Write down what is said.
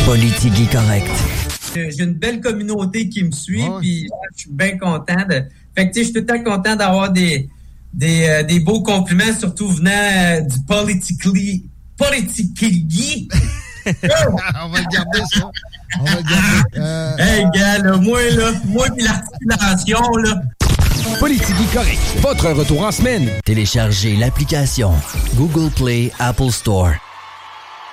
Politique correct. J'ai une belle communauté qui me suit, puis je suis bien content de... Fait que tu sais, je suis tout le temps content d'avoir des beaux compliments, surtout venant du politically. On va le garder, ça. On va le garder. Hey, gars, là, moi pis l'articulation, là. Politique correct. Votre retour en semaine. Téléchargez l'application Google Play Apple Store.